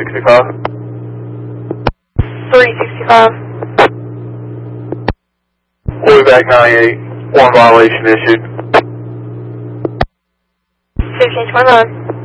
365. 365. We'll be back 98. One violation issued. 1529.